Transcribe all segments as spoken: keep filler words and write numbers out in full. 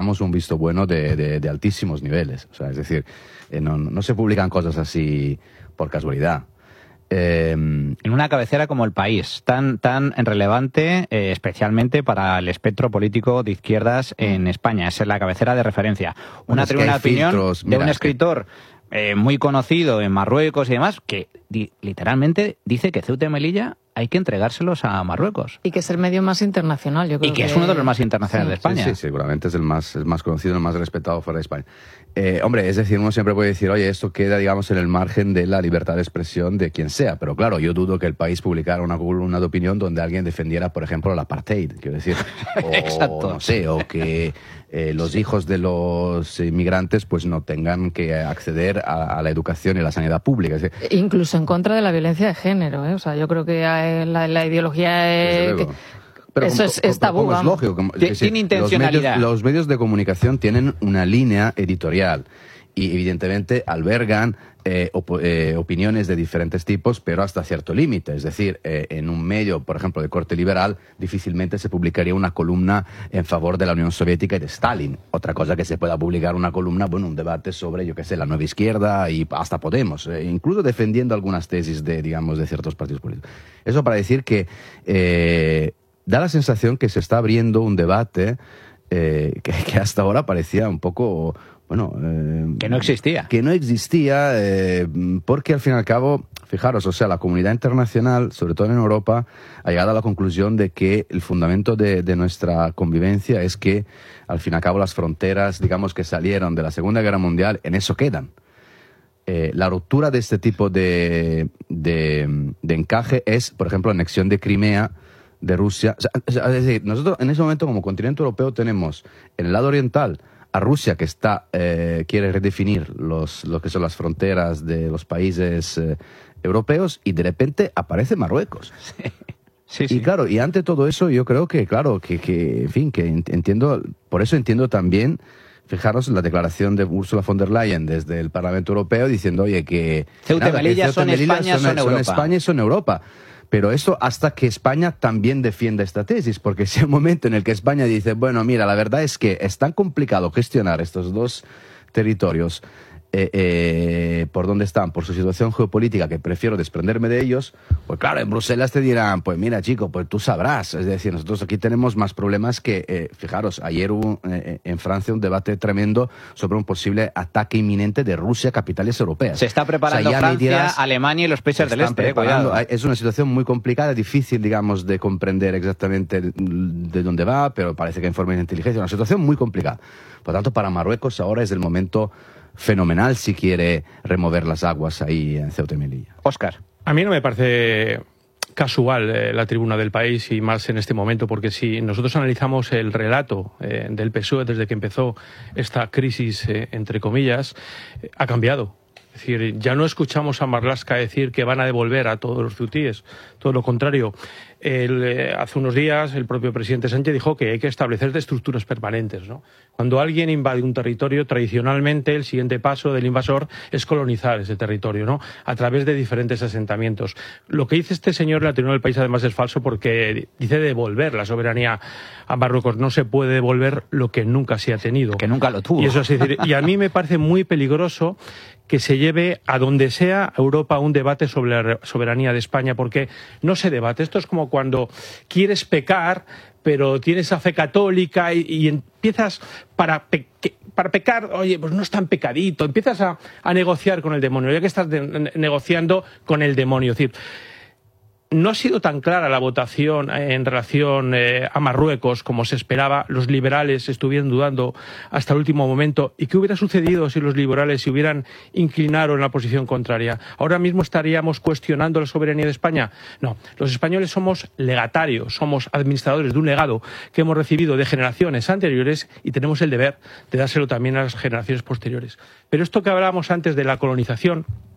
damos un visto bueno de, de, de altísimos niveles. O sea, es decir, eh, no, no se publican cosas así por casualidad. Eh, en una cabecera como El País, tan tan relevante, eh, especialmente para el espectro político de izquierdas en España. Es la cabecera de referencia. Una es tribuna de opinión filtros, de mira, un escritor eh, muy conocido en Marruecos y demás, que di, literalmente dice que Ceuta y Melilla hay que entregárselos a Marruecos. Y que es el medio más internacional, yo creo. Y que, que es uno de los más internacionales sí. de España. Sí, sí, seguramente es el más, el más conocido, el más respetado fuera de España. Eh, hombre, es decir, uno siempre puede decir, oye, esto queda, digamos, en el margen de la libertad de expresión de quien sea. Pero claro, yo dudo que El País publicara una columna de opinión donde alguien defendiera, por ejemplo, el apartheid, quiero decir. O, Exacto. no sé, o que eh, los hijos de los inmigrantes pues no tengan que acceder a, a la educación y la sanidad pública. Es decir, incluso en contra de la violencia de género, ¿eh? O sea, yo creo que la, la ideología es... Que... Pero eso como, es, es tabú. como es lógico. Como, Tiene es decir, intencionalidad. Los medios, los medios de comunicación tienen una línea editorial y evidentemente albergan eh, op eh, opiniones de diferentes tipos, pero hasta cierto límite. Es decir, eh, en un medio, por ejemplo, de corte liberal, difícilmente se publicaría una columna en favor de la Unión Soviética y de Stalin. Otra cosa que se pueda publicar una columna, bueno, un debate sobre, yo qué sé, la nueva izquierda y hasta Podemos, eh, incluso defendiendo algunas tesis de, digamos, de ciertos partidos políticos. Eso para decir que eh, da la sensación que se está abriendo un debate eh, que, que hasta ahora parecía un poco... Bueno, eh, que no existía. Que no existía, eh, porque al fin y al cabo, fijaros, o sea, la comunidad internacional, sobre todo en Europa, ha llegado a la conclusión de que el fundamento de, de nuestra convivencia es que, al fin y al cabo, las fronteras, digamos, que salieron de la Segunda Guerra Mundial, en eso quedan. Eh, la ruptura de este tipo de, de, de encaje es, por ejemplo, la anexión de Crimea de Rusia. O sea, es decir, nosotros en ese momento, como continente europeo, tenemos en el lado oriental a Rusia, que está eh, quiere redefinir los, lo que son las fronteras de los países eh, europeos, y de repente aparece Marruecos. Sí. Sí, y sí. claro, y ante todo eso yo creo que, claro, que, que en fin, que entiendo, por eso entiendo también, fijaros, la declaración de Ursula von der Leyen desde el Parlamento Europeo diciendo, oye, que Ceuta y Melilla son España, son Europa. Son España y son Europa. Pero eso hasta que España también defienda esta tesis, porque si hay un momento en el que España dice, bueno, mira, la verdad es que es tan complicado gestionar estos dos territorios eh, eh, por dónde están, por su situación geopolítica, que prefiero desprenderme de ellos, pues claro, en Bruselas te dirán, pues mira, chico, pues tú sabrás. Es decir, nosotros aquí tenemos más problemas que, eh, fijaros, ayer hubo eh, en Francia un debate tremendo sobre un posible ataque inminente de Rusia a capitales europeas. Se está preparando, o sea, Francia, dirás, Alemania y los países del este. Eh, cuidado. Es una situación muy complicada, difícil, digamos, de comprender exactamente de dónde va, pero parece que en forma de inteligencia, una situación muy complicada. Por lo tanto, para Marruecos ahora es el momento fenomenal si quiere remover las aguas ahí en Ceuta y Melilla. Óscar. A mí no me parece casual eh, la tribuna del País, y más en este momento, porque si nosotros analizamos el relato eh, del P S O E desde que empezó esta crisis, eh, entre comillas, eh, ha cambiado. Es decir, ya no escuchamos a Marlaska decir que van a devolver a todos los ceutíes, todo lo contrario. El, eh, hace unos días el propio presidente Sánchez dijo que hay que establecer estructuras permanentes, ¿no? Cuando alguien invade un territorio, tradicionalmente el siguiente paso del invasor es colonizar ese territorio, ¿no? A través de diferentes asentamientos. Lo que dice este señor en la tribuna del País además es falso, porque dice devolver la soberanía a Marruecos. No se puede devolver lo que nunca se ha tenido. Que nunca lo tuvo. Y, eso es decir, y a mí me parece muy peligroso que se lleve a donde sea a Europa un debate sobre la soberanía de España, porque no se debate. Esto es como cuando quieres pecar, pero tienes esa fe católica y, y empiezas para, pe para pecar, oye, pues no es tan pecadito, empiezas a, a negociar con el demonio, ya que estás de, negociando con el demonio. Es decir, no ha sido tan clara la votación en relación eh, a Marruecos como se esperaba. Los liberales estuvieron dudando hasta el último momento. ¿Y qué hubiera sucedido si los liberales se hubieran inclinado en la posición contraria? ¿Ahora mismo estaríamos cuestionando la soberanía de España? No, los españoles somos legatarios, somos administradores de un legado que hemos recibido de generaciones anteriores y tenemos el deber de dárselo también a las generaciones posteriores. Pero esto que hablábamos antes de la colonización,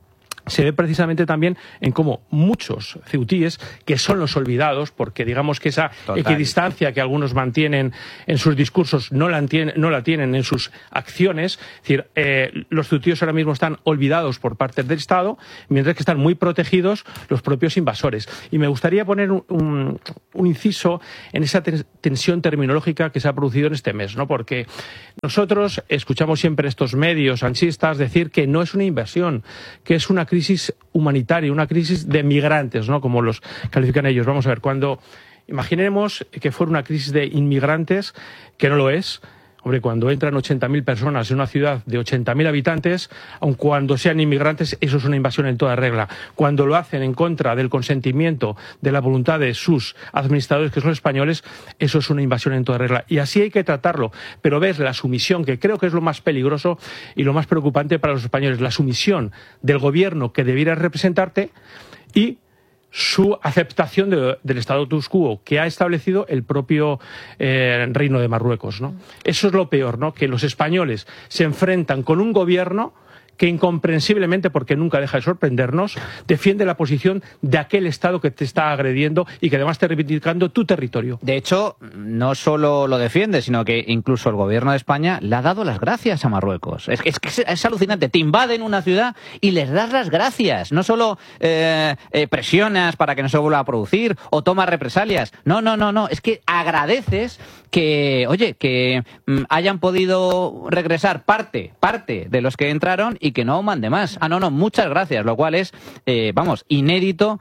se ve precisamente también en cómo muchos ceutíes, que son los olvidados, porque digamos que esa Total. equidistancia que algunos mantienen en sus discursos no la, tienen, no la tienen en sus acciones, es decir, eh, los ceutíes ahora mismo están olvidados por parte del Estado, mientras que están muy protegidos los propios invasores. Y me gustaría poner un, un, un inciso en esa tensión terminológica que se ha producido en este mes, ¿no? Porque nosotros escuchamos siempre estos medios sanchistas decir que no es una invasión, que es una crisis humanitaria, una crisis de migrantes, ¿no? Como los califican ellos. Vamos a ver, cuando imaginemos que fuera una crisis de inmigrantes, que no lo es. Hombre, cuando entran ochenta mil personas en una ciudad de ochenta mil habitantes, aun cuando sean inmigrantes, eso es una invasión en toda regla. Cuando lo hacen en contra del consentimiento, de la voluntad de sus administradores, que son españoles, eso es una invasión en toda regla. Y así hay que tratarlo. Pero ves la sumisión, que creo que es lo más peligroso y lo más preocupante para los españoles, la sumisión del gobierno que debiera representarte y su aceptación de, del status quo que ha establecido el propio eh, Reino de Marruecos, ¿no? Eso es lo peor, ¿no? Que los españoles se enfrentan con un gobierno que incomprensiblemente, porque nunca deja de sorprendernos, defiende la posición de aquel Estado que te está agrediendo y que además está reivindicando tu territorio. De hecho, no solo lo defiende, sino que incluso el gobierno de España le ha dado las gracias a Marruecos. Es que es, es, es alucinante. Te invaden una ciudad y les das las gracias. No solo eh, eh, presionas para que no se vuelva a producir o tomas represalias. No, no, no, no. Es que agradeces que, oye, que mm, hayan podido regresar parte, parte de los que entraron y que no mande más. Ah, no, no, muchas gracias, lo cual es, eh, vamos, inédito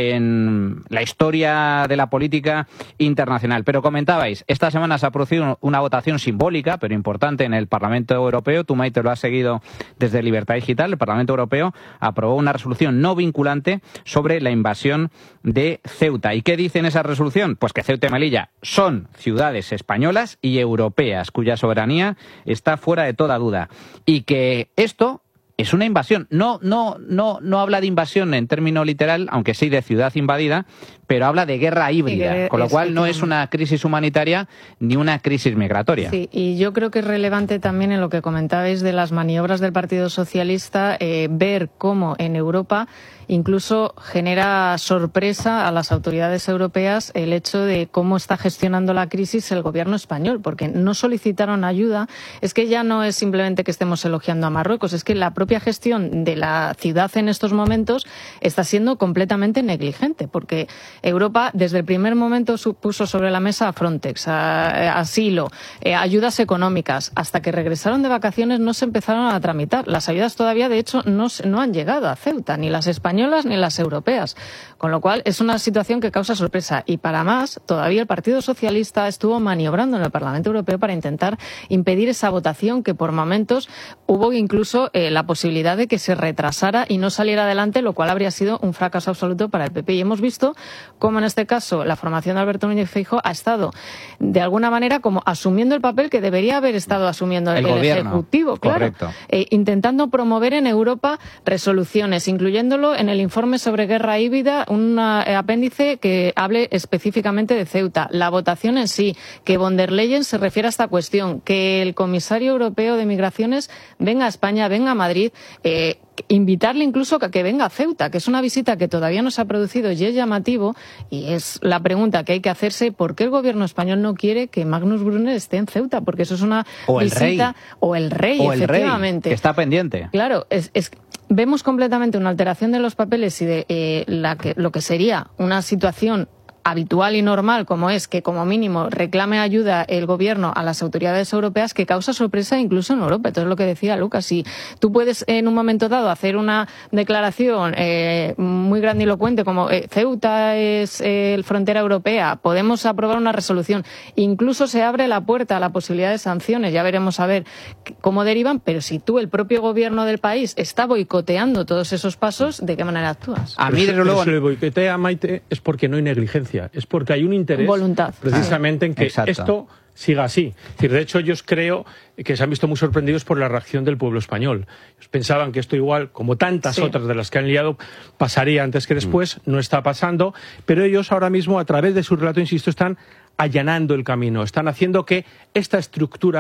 en la historia de la política internacional. Pero comentabais, esta semana se ha producido una votación simbólica, pero importante en el Parlamento Europeo. Tú, Maite, lo has seguido desde Libertad Digital. El Parlamento Europeo aprobó una resolución no vinculante sobre la invasión de Ceuta. ¿Y qué dice en esa resolución? Pues que Ceuta y Melilla son ciudades españolas y europeas, cuya soberanía está fuera de toda duda. Y que esto es una invasión. No, no, no, no habla de invasión en término literal, aunque sí de ciudad invadida, pero habla de guerra híbrida, con lo cual no es una crisis humanitaria ni una crisis migratoria. Sí, y yo creo que es relevante también en lo que comentabais de las maniobras del Partido Socialista, eh, ver cómo en Europa incluso genera sorpresa a las autoridades europeas el hecho de cómo está gestionando la crisis el gobierno español, porque no solicitaron ayuda. Es que ya no es simplemente que estemos elogiando a Marruecos, es que la propia gestión de la ciudad en estos momentos está siendo completamente negligente, porque Europa desde el primer momento puso sobre la mesa a Frontex, a, a asilo, eh, ayudas económicas. Hasta que regresaron de vacaciones no se empezaron a tramitar. Las ayudas todavía, de hecho, no, no han llegado a Ceuta, ni las españolas ni las europeas. Con lo cual es una situación que causa sorpresa. Y para más, todavía el Partido Socialista estuvo maniobrando en el Parlamento Europeo para intentar impedir esa votación, que por momentos hubo incluso eh, la posibilidad de que se retrasara y no saliera adelante, lo cual habría sido un fracaso absoluto para el P P. Y hemos visto cómo en este caso la formación de Alberto Núñez Feijóo ha estado de alguna manera como asumiendo el papel que debería haber estado asumiendo el, el Ejecutivo, claro, eh, intentando promover en Europa resoluciones, incluyéndolo en el informe sobre guerra híbrida, un eh, apéndice que hable específicamente de Ceuta. La votación en sí, que von der Leyen se refiere a esta cuestión, que el comisario europeo de Migraciones venga a España, venga a Madrid, eh, invitarle incluso a que venga a Ceuta, que es una visita que todavía no se ha producido y es llamativo, y es la pregunta que hay que hacerse: ¿por qué el gobierno español no quiere que Magnus Brunner esté en Ceuta? Porque eso es una o el visita... Rey. O el rey, o el efectivamente. Rey, que está pendiente. Claro, es... es vemos completamente una alteración de los papeles y de eh, la que, lo que sería una situación habitual y normal, como es que como mínimo reclame ayuda el gobierno a las autoridades europeas, que causa sorpresa incluso en Europa. Entonces, lo que decía Lucas, si tú puedes en un momento dado hacer una declaración eh, muy grandilocuente como eh, Ceuta es eh, frontera europea, podemos aprobar una resolución, incluso se abre la puerta a la posibilidad de sanciones, ya veremos a ver cómo derivan, pero si tú, el propio gobierno del país, está boicoteando todos esos pasos, ¿de qué manera actúas? A mí, desde luego, si le boicotea, Maite, es porque no hay negligencia. Es porque hay un interés voluntad precisamente sí. en que Exacto. esto siga así. Es decir, de hecho, ellos creo que se han visto muy sorprendidos por la reacción del pueblo español. Ellos pensaban que esto igual, como tantas sí. otras de las que han liado, pasaría antes que después. Mm. No está pasando, pero ellos ahora mismo, a través de su relato, insisto, están allanando el camino. Están haciendo que esta estructura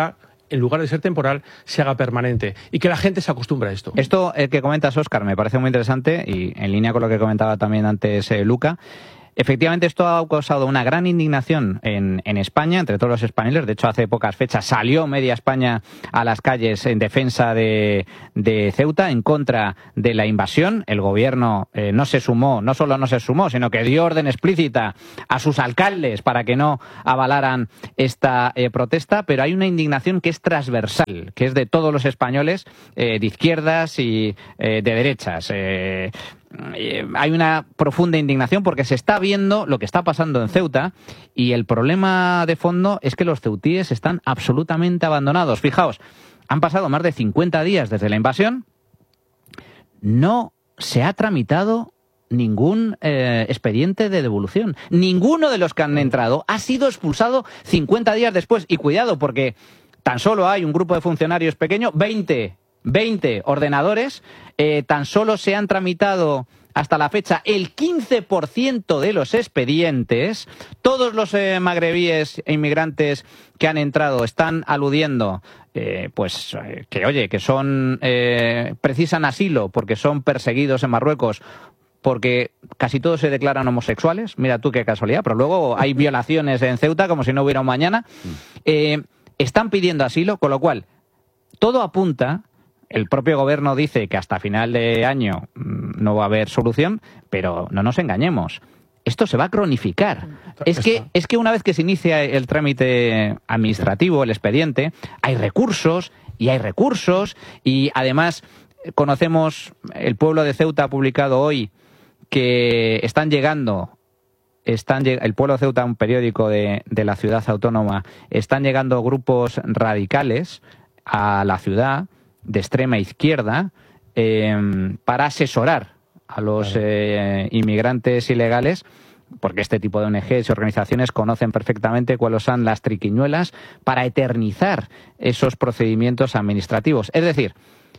en lugar de ser temporal, se haga permanente y que la gente se acostumbre a esto. Esto eh, que comentas, Óscar, me parece muy interesante y en línea con lo que comentaba también antes eh, Luca. Efectivamente, esto ha causado una gran indignación en, en España, entre todos los españoles. De hecho, hace pocas fechas salió media España a las calles en defensa de, de Ceuta, en contra de la invasión. El gobierno eh, no se sumó, no solo no se sumó, sino que dio orden explícita a sus alcaldes para que no avalaran esta eh, protesta. Pero hay una indignación que es transversal, que es de todos los españoles, eh, de izquierdas y eh, de derechas. Eh, Hay una profunda indignación porque se está viendo lo que está pasando en Ceuta y el problema de fondo es que los ceutíes están absolutamente abandonados. Fijaos, han pasado más de cincuenta días desde la invasión, no se ha tramitado ningún eh, expediente de devolución. Ninguno de los que han entrado ha sido expulsado cincuenta días después. Y cuidado, porque tan solo hay un grupo de funcionarios pequeño, veinte veinte ordenadores, eh, tan solo se han tramitado hasta la fecha el quince por ciento de los expedientes. Todos los eh, magrebíes e inmigrantes que han entrado están aludiendo eh, pues eh, que, oye, que son eh, precisan asilo porque son perseguidos en Marruecos, porque casi todos se declaran homosexuales. Mira tú qué casualidad, pero luego hay violaciones en Ceuta como si no hubiera un mañana. Eh, están pidiendo asilo, con lo cual todo apunta. El propio gobierno dice que hasta final de año no va a haber solución, pero no nos engañemos. Esto se va a cronificar. Es que, es que una vez que se inicia el trámite administrativo, el expediente, hay recursos y hay recursos y además conocemos, el pueblo de Ceuta ha publicado hoy que están llegando, están, el pueblo de Ceuta, un periódico de, de la ciudad autónoma, están llegando grupos radicales a la ciudad de extrema izquierda eh, para asesorar a los eh, inmigrantes ilegales, porque este tipo de O N Ges y organizaciones conocen perfectamente cuáles son las triquiñuelas para eternizar esos procedimientos administrativos. Es decir,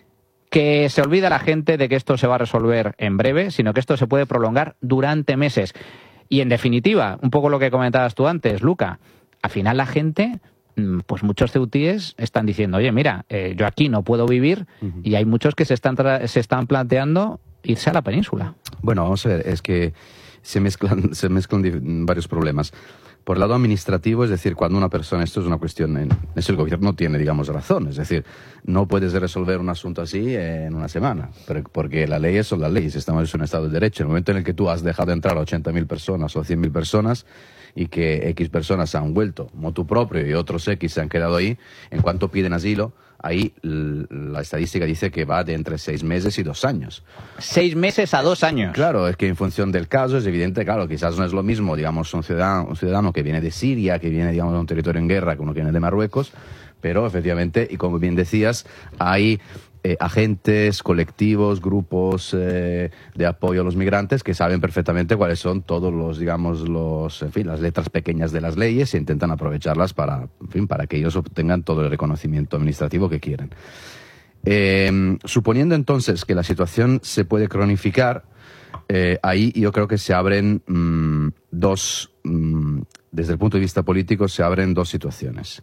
que se olvida la gente de que esto se va a resolver en breve, sino que esto se puede prolongar durante meses. Y en definitiva, un poco lo que comentabas tú antes, Luca, al final la gente, pues muchos ceutíes están diciendo, oye, mira, eh, yo aquí no puedo vivir, uh-huh. y hay muchos que se están, tra- se están planteando irse a la península. Bueno, vamos a ver, es que se mezclan, se mezclan varios problemas. Por el lado administrativo, es decir, cuando una persona, esto es una cuestión, en, es el gobierno tiene, digamos, razón, es decir, no puedes resolver un asunto así en una semana, porque las leyes son las leyes, estamos en un Estado de Derecho. En el momento en el que tú has dejado entrar a ochenta mil personas o cien mil personas, y que X personas se han vuelto motu propio y otros X se han quedado ahí, en cuanto piden asilo, ahí la estadística dice que va de entre seis meses y dos años. Seis meses a dos años. Claro, es que en función del caso es evidente, claro, quizás no es lo mismo, digamos, un ciudadano, un ciudadano que viene de Siria, que viene, digamos, de un territorio en guerra, que uno que viene de Marruecos, pero efectivamente, y como bien decías, hay eh, agentes, colectivos, grupos eh, de apoyo a los migrantes que saben perfectamente cuáles son todos los, digamos, los, en fin, las letras pequeñas de las leyes e intentan aprovecharlas para, en fin, para que ellos obtengan todo el reconocimiento administrativo que quieren. Eh, suponiendo entonces que la situación se puede cronificar, eh, ahí yo creo que se abren mmm, dos, mmm, desde el punto de vista político, se abren dos situaciones.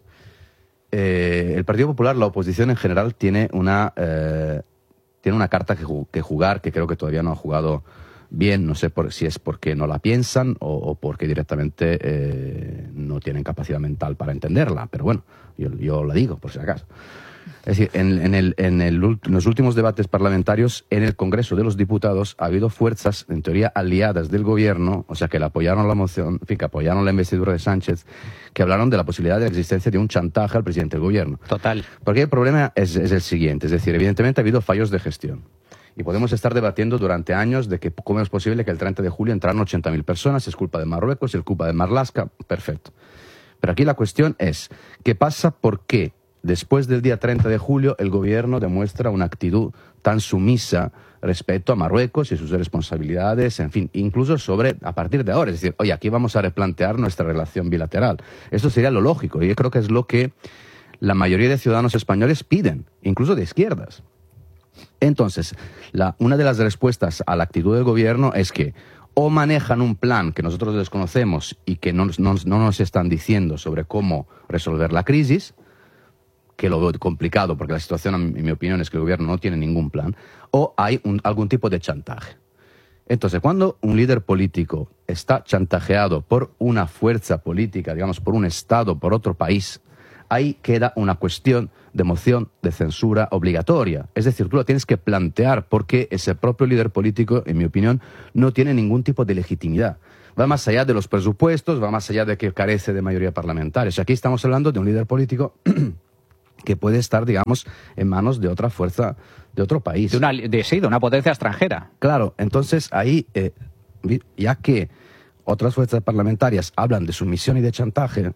Eh, el Partido Popular, la oposición en general, tiene una, eh, tiene una carta que, ju- que jugar, que creo que todavía no ha jugado bien. No sé por, si es porque no la piensan o, o porque directamente eh, no tienen capacidad mental para entenderla. Pero bueno, yo, yo la digo, por si acaso. Es decir, en, en, el, en, el, en los últimos debates parlamentarios en el Congreso de los Diputados ha habido fuerzas, en teoría aliadas del gobierno, o sea, que le apoyaron la moción, en fin, que apoyaron la investidura de Sánchez, que hablaron de la posibilidad de la existencia de un chantaje al presidente del gobierno. Total. Porque el problema es, es el siguiente, es decir, evidentemente ha habido fallos de gestión. Y podemos estar debatiendo durante años de que cómo es posible que el treinta de julio entraran ochenta mil personas, es culpa de Marruecos, es culpa de Marlaska, perfecto. Pero aquí la cuestión es, ¿qué pasa? ¿Por qué? Después del día treinta de julio, el gobierno demuestra una actitud tan sumisa respecto a Marruecos y sus responsabilidades, en fin, incluso sobre, a partir de ahora, es decir, oye, aquí vamos a replantear nuestra relación bilateral. Eso sería lo lógico, y yo creo que es lo que la mayoría de ciudadanos españoles piden, incluso de izquierdas. Entonces, la, una de las respuestas a la actitud del gobierno es que o manejan un plan que nosotros desconocemos y que no, no, no nos están diciendo sobre cómo resolver la crisis, que lo veo complicado, porque la situación, en mi opinión, es que el gobierno no tiene ningún plan, o hay un, algún tipo de chantaje. Entonces, cuando un líder político está chantajeado por una fuerza política, digamos, por un Estado, por otro país, ahí queda una cuestión de moción de censura obligatoria. Es decir, tú lo tienes que plantear porque ese propio líder político, en mi opinión, no tiene ningún tipo de legitimidad. Va más allá de los presupuestos, va más allá de que carece de mayoría parlamentaria. O sea, aquí estamos hablando de un líder político que puede estar, digamos, en manos de otra fuerza, de otro país. De una, de, sí, de una potencia extranjera. Claro, entonces ahí, eh, ya que otras fuerzas parlamentarias hablan de sumisión y de chantaje,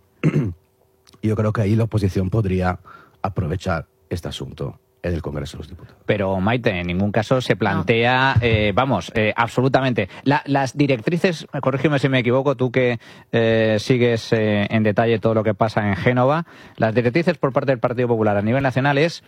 yo creo que ahí la oposición podría aprovechar este asunto en el Congreso de los Diputados. Pero, Maite, en ningún caso se plantea, no. eh, vamos, eh, absolutamente. La, las directrices, corrígeme si me equivoco, tú que eh, sigues eh, en detalle todo lo que pasa en Génova, las directrices por parte del Partido Popular a nivel nacional es: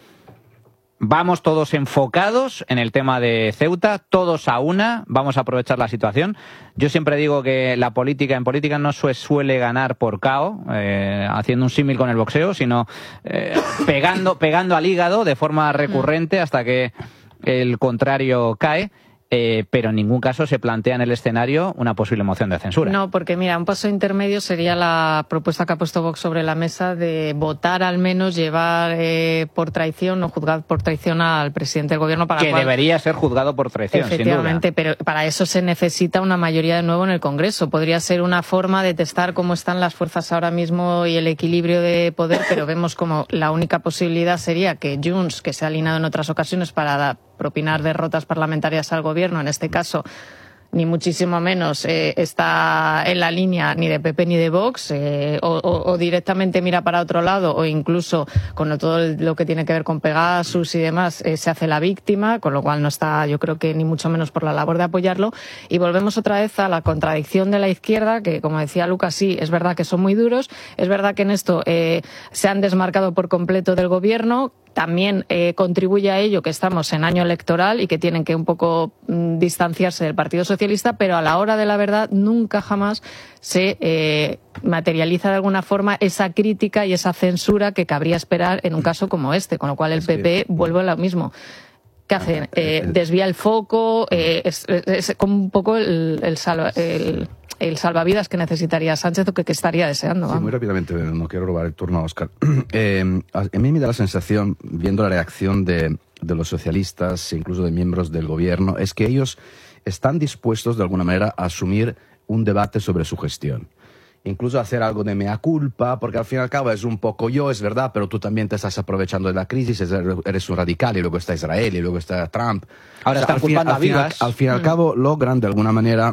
vamos todos enfocados en el tema de Ceuta, todos a una, vamos a aprovechar la situación. Yo siempre digo que la política, en política no se suele ganar por K O, eh, haciendo un símil con el boxeo, sino eh, pegando, pegando al hígado de forma recurrente hasta que el contrario cae. Eh, pero en ningún caso se plantea en el escenario una posible moción de censura. No, porque mira, un paso intermedio sería la propuesta que ha puesto Vox sobre la mesa de votar, al menos llevar eh, por traición o juzgar por traición al presidente del gobierno. Para que cual... debería ser juzgado por traición, efectivamente, sin duda. Pero para eso se necesita una mayoría de nuevo en el Congreso. Podría ser una forma de testar cómo están las fuerzas ahora mismo y el equilibrio de poder, pero vemos como la única posibilidad sería que Junts, que se ha alineado en otras ocasiones para dar propinar derrotas parlamentarias al gobierno, en este caso ni muchísimo menos eh, está en la línea ni de P P ni de Vox, eh, o, o, o directamente mira para otro lado, o incluso con todo lo que tiene que ver con Pegasus y demás, eh, se hace la víctima, con lo cual no está, yo creo que ni mucho menos por la labor de apoyarlo. Y volvemos otra vez a la contradicción de la izquierda, que como decía Lucas, sí, es verdad que son muy duros, es verdad que en esto eh, se han desmarcado por completo del gobierno. También eh, contribuye a ello que estamos en año electoral y que tienen que un poco mm, distanciarse del Partido Socialista, pero a la hora de la verdad nunca jamás se eh, materializa de alguna forma esa crítica y esa censura que cabría esperar en un caso como este, con lo cual el P P vuelve a lo mismo. ¿Qué hacen? Eh, desvía el foco, eh, es, es, es como un poco el, el, salva, el, el salvavidas que necesitaría Sánchez o que, que estaría deseando. Sí, vamos. muy rápidamente, no quiero robar el turno a Óscar. Eh, a mí me da la sensación, viendo la reacción de, de los socialistas, incluso de miembros del gobierno, es que ellos están dispuestos de alguna manera a asumir un debate sobre su gestión. Incluso hacer algo de mea culpa, porque al fin y al cabo es un poco yo, es verdad, pero tú también te estás aprovechando de la crisis, eres un radical, y luego está Israel, y luego está Trump. Ahora o sea, están culpando a Vivas. Al fin y al cabo logran de alguna manera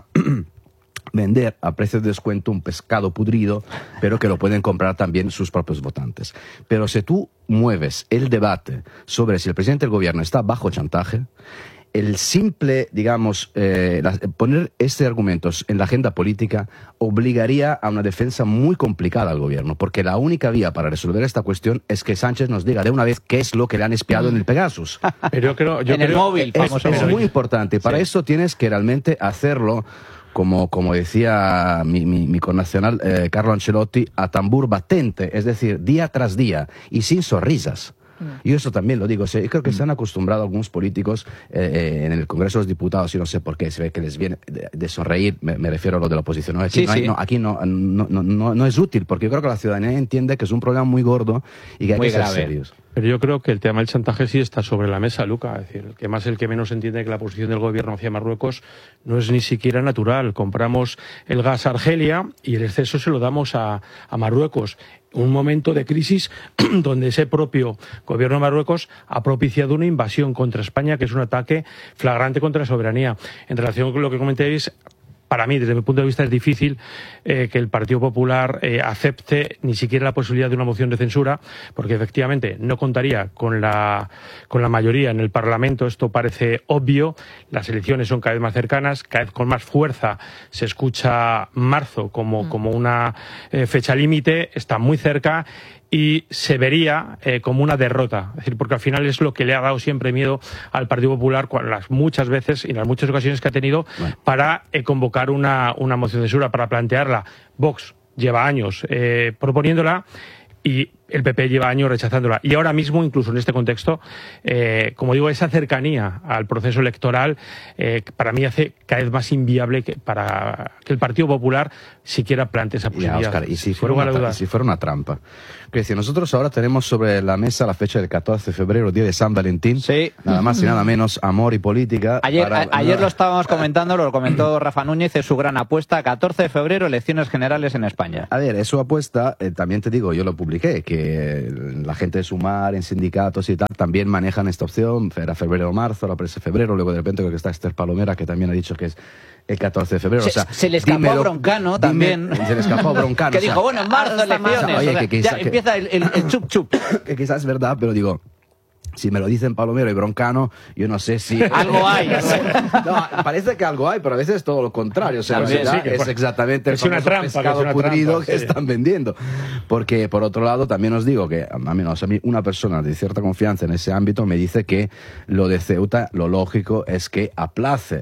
vender a precio de descuento un pescado pudrido, pero que lo pueden comprar también sus propios votantes. Pero si tú mueves el debate sobre si el presidente del gobierno está bajo chantaje, el simple, digamos, eh, la, poner este argumento en la agenda política obligaría a una defensa muy complicada al gobierno, porque la única vía para resolver esta cuestión es que Sánchez nos diga de una vez qué es lo que le han espiado en el Pegasus. Pero yo creo, yo en creo, el móvil. Es, es muy importante. Para sí. eso tienes que realmente hacerlo, como, como decía mi, mi, mi connacional eh, Carlo Ancelotti, a tambor batente, es decir, día tras día, y sin sonrisas. Y eso también lo digo, o sea, yo creo que se han acostumbrado algunos políticos eh, eh, en el Congreso de los Diputados, y no sé por qué, se ve que les viene de, de sonreír, me, me refiero a lo de la oposición. No, aquí, sí, no, hay, sí. no, aquí no, no, no, no, no es útil, porque yo creo que la ciudadanía entiende que es un problema muy gordo y que hay muy que ser grave. serios. Pero yo creo que el tema del chantaje sí está sobre la mesa, Luca. Es decir, el que más el que menos entiende que la posición del gobierno hacia Marruecos no es ni siquiera natural. Compramos el gas a Argelia y el exceso se lo damos a, a Marruecos. Un momento de crisis donde ese propio gobierno de Marruecos ha propiciado una invasión contra España, que es un ataque flagrante contra la soberanía. En relación con lo que comentéis, para mí, desde mi punto de vista, es difícil eh, que el Partido Popular eh, acepte ni siquiera la posibilidad de una moción de censura, porque efectivamente no contaría con la, con la mayoría en el Parlamento. Esto parece obvio. Las elecciones son cada vez más cercanas, cada vez con más fuerza se escucha marzo como, mm. como una eh, fecha límite, está muy cerca. Y se vería eh, como una derrota, es decir, porque al final es lo que le ha dado siempre miedo al Partido Popular las muchas veces y en las muchas ocasiones que ha tenido bueno. para eh, convocar una, una moción de censura, para plantearla. Vox lleva años eh, proponiéndola y el P P lleva años rechazándola. Y ahora mismo, incluso en este contexto, eh, como digo, esa cercanía al proceso electoral eh, para mí hace cada vez más inviable que, para que el Partido Popular siquiera plantee esa posibilidad. Ya, Óscar, y si fuera, una, si fuera una trampa. Es decir, nosotros ahora tenemos sobre la mesa la fecha del catorce de febrero, día de San Valentín. Sí. Nada más y nada menos, amor y política. Ayer, para, a, ayer lo estábamos comentando, lo comentó Rafa Núñez, es su gran apuesta, catorce de febrero, elecciones generales en España. A ver, es su apuesta, eh, también te digo, yo lo publiqué, que la gente de Sumar, en sindicatos y tal, también manejan esta opción, era febrero o marzo, ahora parece febrero, luego de repente creo que está Esther Palomera, que también ha dicho que es el catorce de febrero. Se, o sea, se le escapó dímelo, a Broncano dime, también. Se le escapó a Broncano. Que dijo, o sea, bueno, en marzo elecciones. Oye, o sea, que quizá, ya que, empieza el, el, el chup chup. Que quizás es verdad, pero digo, si me lo dicen Palomero y Broncano, yo no sé si... Algo hay. No, parece que algo hay, pero a veces es todo lo contrario. O sea, También, ¿verdad? sí, es pues, exactamente el es una trampa, pescado que es una pudrido trampa, que sí. están vendiendo. Porque, por otro lado, también os digo que, a menos a mí, una persona de cierta confianza en ese ámbito me dice que lo de Ceuta, lo lógico es que aplace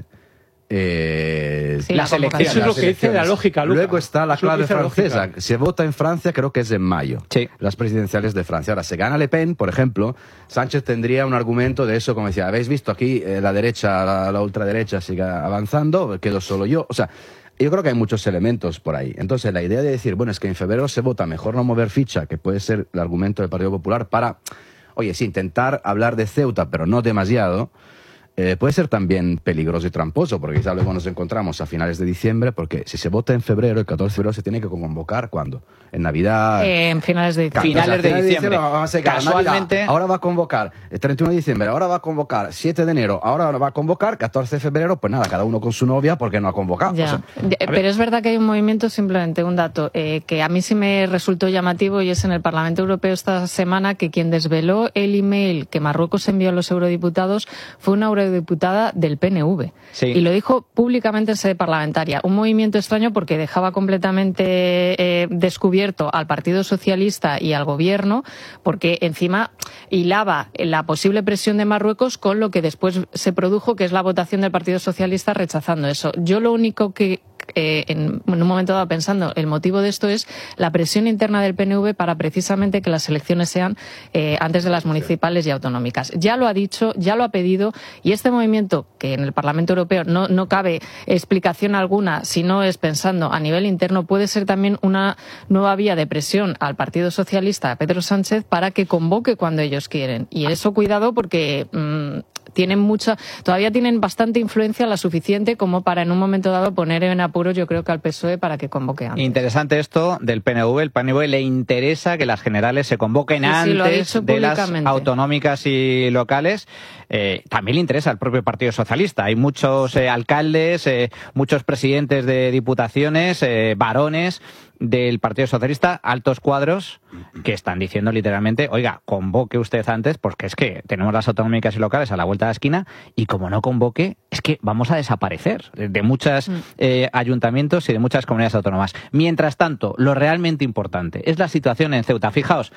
Eh, Sí, las la elecciones. Eso es lo que dice la lógica, Luca. Luego está la Eso es lo clave que dice la francesa. lógica. Se vota en Francia, creo que es en mayo. Sí. Las presidenciales de Francia. Ahora, se gana Le Pen, por ejemplo, Sánchez tendría un argumento de eso, como decía, ¿habéis visto aquí eh, la derecha, la, la ultraderecha sigue avanzando? Quedo solo yo. O sea, yo creo que hay muchos elementos por ahí. Entonces, la idea de decir, bueno, es que en febrero se vota, mejor no mover ficha, que puede ser el argumento del Partido Popular para, oye, sí, intentar hablar de Ceuta, pero no demasiado, Eh, puede ser también peligroso y tramposo, porque quizá luego nos encontramos a finales de diciembre, porque si se vota en febrero, el catorce de febrero se tiene que convocar, ¿cuándo? En Navidad. Eh, en finales de diciembre. Finales de diciembre. Vamos a llegar a Casualmente- Navidad, ahora va a convocar el treinta y uno de diciembre, ahora va a convocar siete de enero, ahora va a convocar catorce de febrero, pues nada, cada uno con su novia porque no ha convocado. Ya. O sea, Ya, pero es verdad que hay un movimiento, simplemente un dato, eh, que a mí sí me resultó llamativo, y es en el Parlamento Europeo esta semana que quien desveló el email que Marruecos envió a los eurodiputados fue una eurodiputada del P N V. Sí. Y lo dijo públicamente en sede parlamentaria. Un movimiento extraño porque dejaba completamente eh, descubierto al Partido Socialista y al Gobierno, porque encima hilaba la posible presión de Marruecos con lo que después se produjo, que es la votación del Partido Socialista rechazando eso. Yo lo único que Eh, en, en un momento dado pensando, el motivo de esto es la presión interna del P N V para precisamente que las elecciones sean eh, antes de las municipales y autonómicas. Ya lo ha dicho, ya lo ha pedido, y este movimiento, que en el Parlamento Europeo no, no cabe explicación alguna si no es pensando a nivel interno, puede ser también una nueva vía de presión al Partido Socialista, a Pedro Sánchez, para que convoque cuando ellos quieren. Y eso, cuidado, porque mmm, tienen mucha, todavía tienen bastante influencia, la suficiente como para en un momento dado poner en apuros, yo creo que al P S O E, para que convoque antes. Interesante esto del P N V. El P N V le interesa que las generales se convoquen Sí, sí, lo ha antes dicho de las públicamente. autonómicas y locales. Eh, también le interesa al propio Partido Socialista. Hay muchos eh, alcaldes, eh, muchos presidentes de diputaciones, eh, varones del Partido Socialista, altos cuadros, que están diciendo literalmente, oiga, convoque usted antes, porque es que tenemos las autonómicas y locales a la vuelta de la esquina, y como no convoque, es que vamos a desaparecer de, de muchos eh, ayuntamientos y de muchas comunidades autónomas. Mientras tanto, lo realmente importante es la situación en Ceuta. Fijaos,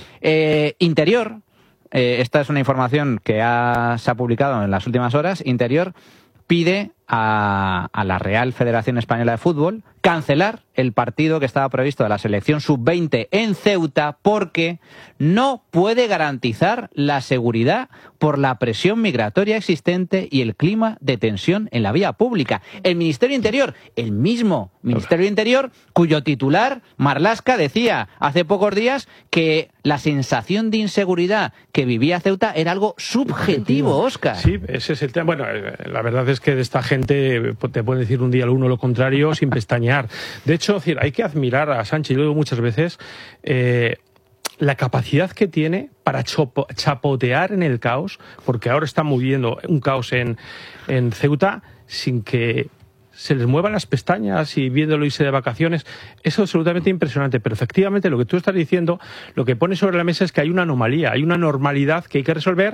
eh, Interior, eh, esta es una información que ha, se ha publicado en las últimas horas, Interior pide a, a la Real Federación Española de Fútbol cancelar el partido que estaba previsto de la selección sub veinte en Ceuta porque no puede garantizar la seguridad por la presión migratoria existente y el clima de tensión en la vía pública. El Ministerio Interior, el mismo Ministerio Interior, cuyo titular, Marlaska, decía hace pocos días que la sensación de inseguridad que vivía Ceuta era algo subjetivo, Óscar. Sí, ese es el tema. Bueno, la verdad es que de esta gente te pueden decir un día al uno lo contrario sin pestañear. De hecho, es decir, hay que admirar a Sánchez, y lo digo muchas veces, eh, la capacidad que tiene para chopo, chapotear en el caos, porque ahora está moviendo un caos en, en Ceuta sin que se les muevan las pestañas y viéndolo irse de vacaciones. Es absolutamente impresionante, pero efectivamente lo que tú estás diciendo, lo que pone sobre la mesa es que hay una anomalía, hay una normalidad que hay que resolver,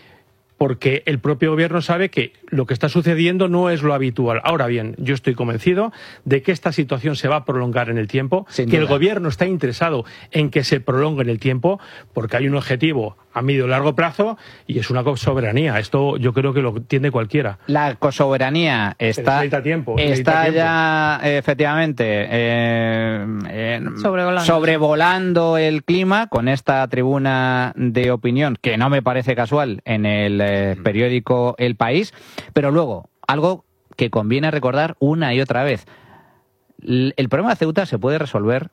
porque el propio gobierno sabe que lo que está sucediendo no es lo habitual. Ahora bien, yo estoy convencido de que esta situación se va a prolongar en el tiempo, Sin que duda. el gobierno está interesado en que se prolongue en el tiempo, porque hay un objetivo a medio y largo plazo y es una soberanía. Esto yo creo que lo entiende cualquiera. La soberanía está, tiempo, está tiempo. ya efectivamente eh, eh, sobrevolando. sobrevolando el clima con esta tribuna de opinión, que no me parece casual, en el eh, periódico El País. Pero luego, algo que conviene recordar una y otra vez. El problema de Ceuta se puede resolver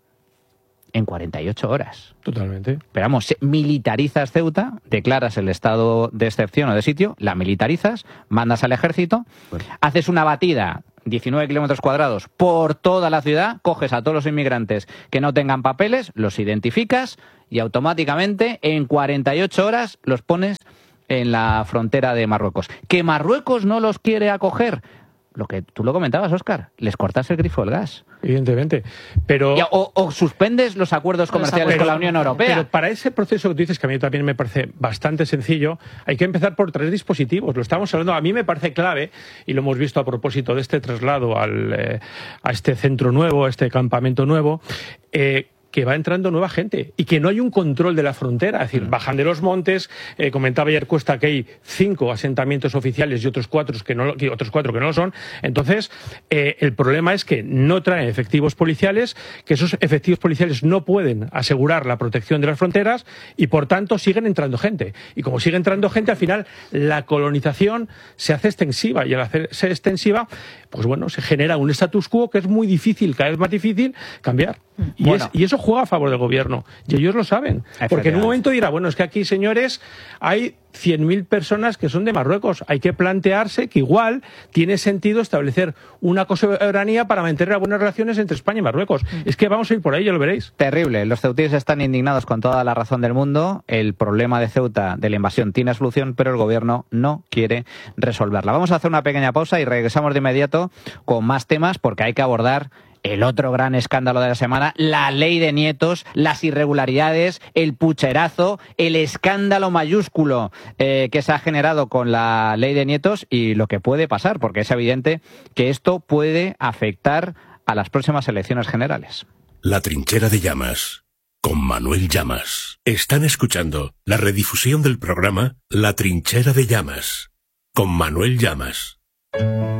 en cuarenta y ocho horas. Totalmente. Pero vamos, militarizas Ceuta, declaras el estado de excepción o de sitio, la militarizas, mandas al ejército, bueno. haces una batida, diecinueve kilómetros cuadrados, por toda la ciudad, coges a todos los inmigrantes que no tengan papeles, los identificas y automáticamente en cuarenta y ocho horas los pones en la frontera de Marruecos. ¿Que Marruecos no los quiere acoger? Lo que tú lo comentabas, Óscar, les cortas el grifo del gas. Evidentemente. Pero... Ya, o, o suspendes los acuerdos comerciales pero, con la Unión Europea. Pero para ese proceso que tú dices, que a mí también me parece bastante sencillo, hay que empezar por tres dispositivos. Lo estamos hablando, a mí me parece clave, y lo hemos visto a propósito de este traslado al, eh, a este centro nuevo, a este campamento nuevo, eh, que va entrando nueva gente y que no hay un control de la frontera, es decir, bajan de los montes. Eh, comentaba ayer Cuesta que hay cinco asentamientos oficiales y otros cuatro que no, que otros cuatro que no lo son. Entonces, eh, el problema es que no traen efectivos policiales, que esos efectivos policiales no pueden asegurar la protección de las fronteras y, por tanto, siguen entrando gente. Y como sigue entrando gente, al final la colonización se hace extensiva y al hacerse extensiva, pues bueno, se genera un status quo que es muy difícil, cada vez más difícil cambiar. Y, bueno. es, y eso juega a favor del gobierno. Y ellos lo saben. Porque en un momento dirá, bueno, es que aquí, señores, hay cien mil personas que son de Marruecos. Hay que plantearse que igual tiene sentido establecer una soberanía para mantener las buenas relaciones entre España y Marruecos. Mm. Es que vamos a ir por ahí, ya lo veréis. Terrible. Los ceutíes están indignados con toda la razón del mundo. El problema de Ceuta, de la invasión, tiene solución, pero el gobierno no quiere resolverla. Vamos a hacer una pequeña pausa y regresamos de inmediato con más temas, porque hay que abordar el otro gran escándalo de la semana, la ley de nietos, las irregularidades, el pucherazo, el escándalo mayúsculo eh, que se ha generado con la ley de nietos y lo que puede pasar, porque es evidente que esto puede afectar a las próximas elecciones generales. La Trinchera de Llamas, con Manuel Llamas. Están escuchando la redifusión del programa La Trinchera de Llamas, con Manuel Llamas.